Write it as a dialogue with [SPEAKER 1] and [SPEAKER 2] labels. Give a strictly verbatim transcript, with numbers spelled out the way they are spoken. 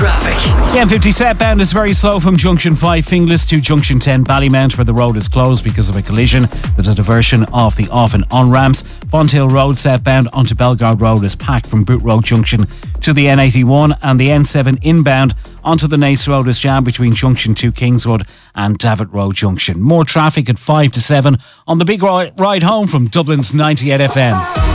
[SPEAKER 1] traffic.
[SPEAKER 2] The M fifty southbound is very slow from Junction five Finglas to Junction ten Ballymount, where the road is closed because of a collision. There's a diversion off the off and on ramps. Fonthill Road southbound onto Belgard Road is packed from Boot Road Junction to the N eighty-one, and the N seven inbound onto the Naas Road is jammed between Junction two Kingswood and Davitt Road Junction. More traffic at five to seven on the big ride home from Dublin's ninety-eight F M.